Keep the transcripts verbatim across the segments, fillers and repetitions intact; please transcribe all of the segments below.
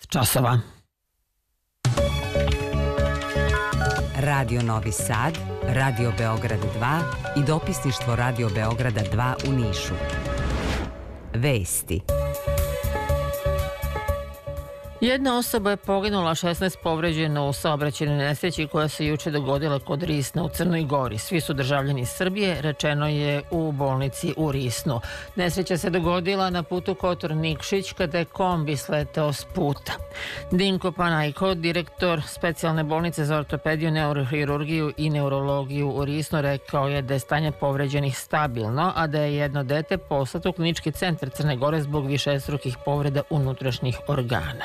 časova. Radio Novi Sad, Radio Beograd dva i dopisništvo Radio Beograda dva u Nišu. Vesti. Jedna osoba je poginula, šesnaest povređeno u saobraćajnoj nesreći koja se juče dogodila kod Risna u Crnoj Gori. Svi su državljani Srbije, rečeno je u bolnici u Risnu. Nesreća se dogodila na putu Kotor-Nikšić kada je kombi sletao s puta. Dinko Panajko, direktor specijalne bolnice za ortopediju, neurohirurgiju i neurologiju u Risnu, rekao je da je stanje povređenih stabilno, a da je jedno dete poslato u klinički centar Crne Gore zbog višestrukih povreda unutrašnjih organa.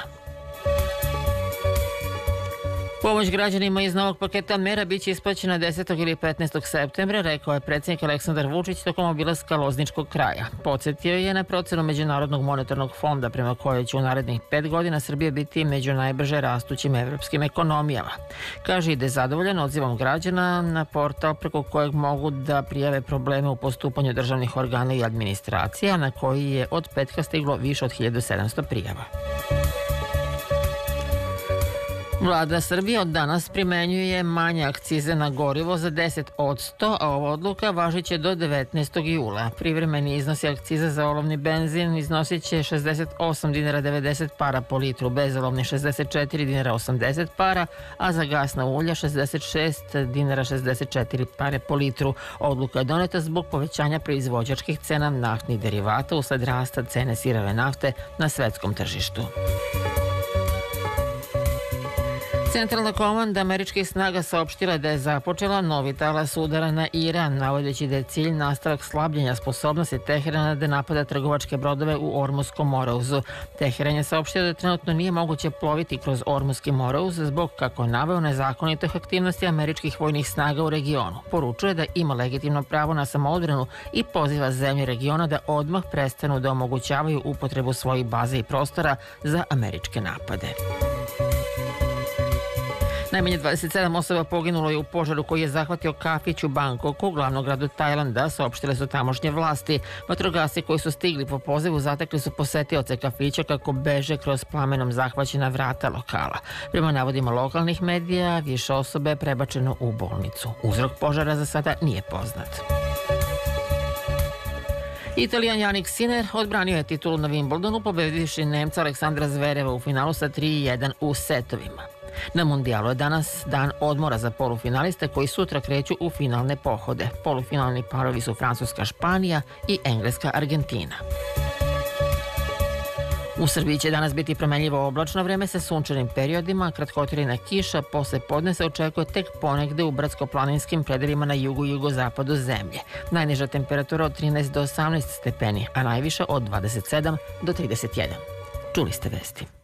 Pomoć građanima iz novog paketa mera biće isplaćena desetog ili petnaestog septembra, rekao je predsjednik Aleksandar Vučić tokom obilaska Lozničkog kraja. Podsjetio je na procenu Međunarodnog monetarnog fonda prema kojoj će u narednih pet godina Srbija biti među najbrže rastućim evropskim ekonomijama. Kaže i da je zadovoljan odzivom građana na portal preko kojeg mogu da prijave probleme u postupanju državnih organa i administracija, na koji je od petka stiglo više od hiljadu sedamsto prijava. Vlada Srbije od danas primenjuje manje akcize na gorivo za deset posto, a ova odluka važit će do devetnaestog jula. Privremeni iznosi akcize za olovni benzin iznosit će šezdeset osam dinara devedeset para po litru, bezolovni šezdeset četiri dinara osamdeset para, a za gasna ulja šezdeset šest dinara šezdeset četiri pare po litru. Odluka je doneta zbog povećanja proizvođačkih cena naftnih derivata usled rasta cene sirove nafte na svetskom tržištu. Centralna komanda američkih snaga saopštila da je započela novi talas udara na Iran, navodeći da je cilj nastavak slabljenja sposobnosti Teherana da napada trgovačke brodove u Ormuskom morauzu. Teheran je saopštio da trenutno nije moguće ploviti kroz Ormuski morauz zbog, kako je naveo, nezakonitih aktivnosti američkih vojnih snaga u regionu. Poručuje da ima legitimno pravo na samoodbranu i poziva zemlje regiona da odmah prestanu da omogućavaju upotrebu svojih baza i prostora za američke napade. Najmanje dvadeset sedam osoba poginulo je u požaru koji je zahvatio kafić u Bangkoku, glavnom gradu Tajlanda, saopštile su tamošnje vlasti. Vatrogasci koji su stigli po pozivu zatekli su posetioce kafića kako beže kroz plamenom zahvaćena vrata lokala. Prema navodima lokalnih medija, više osobe je prebačeno u bolnicu. Uzrok požara za sada nije poznat. Italijan Jannik Sinner odbranio je titulu na Wimbledonu, pobedivši Nemca Aleksandra Zvereva u finalu sa tri jedan u setovima. Na mundijalu je danas dan odmora za polufinaliste koji sutra kreću u finalne pohode. Polufinalni parovi su Francuska-Španija i Engleska-Argentina. U Srbiji će danas biti promenljivo oblačno vreme sa sunčanim periodima, kratkotrajna kiša, posle podne se očekuje tek ponegde u brdsko-planinskim predelima na jugu i jugozapadu zemlje. Najniža temperatura od trinaest do osamnaest stepeni, a najviša od dvadeset sedam do trideset jedan. Čuli ste vesti.